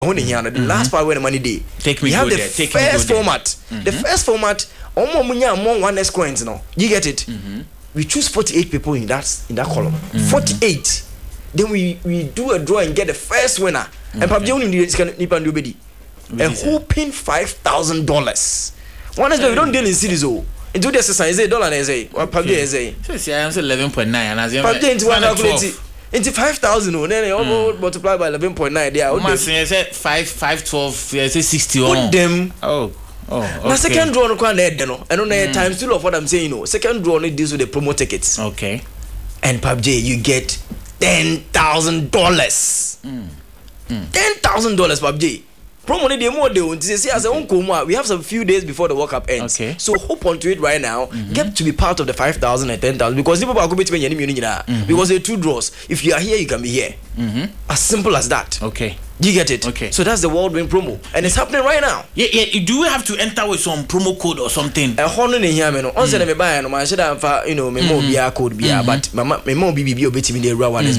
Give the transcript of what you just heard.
The last part where the money day. We have the first format. The first format. More 1S coins. No, you get it. We choose 48 people in that column. 48. Then we do a draw and get the first winner. And probably only nipan do bedi. A whooping $5,000. One is we don't deal in cities. Oh, into the exercise $1 is a or probably is a. So I answer 11.9 and as you probably into 1 into 5,000, then almost multiply by 11.9. They are say 512, 60. Put them. Oh. Now second draw no kwa na ede no. And on times two of what I'm saying, second draw only deals with the promo tickets. Okay. And PUBG, you get $10,000. $10,000 PUBG. Promo ni more they want to say as we have some few days before the World Cup ends. Okay. So hope onto it right now. Get to be part of the 5,000 and 10,000 because people are going to be because there are 2 draws. If you are here, you can be here. As simple as that. Okay. You get it? Okay. So that's the World Win promo. And it's happening right now. Yeah. Do we have to enter with some promo code or something? A hundred in here, man. On me buy no man should have me more be a code be but me more BBB obeti me the raw one is